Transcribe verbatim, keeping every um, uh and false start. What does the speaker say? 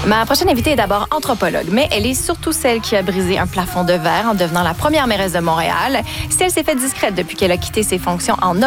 Ma prochaine invitée est d'abord anthropologue, mais elle est surtout celle qui a brisé un plafond de verre en devenant la première mairesse de Montréal. Si elle s'est fait discrète depuis qu'elle a quitté ses fonctions en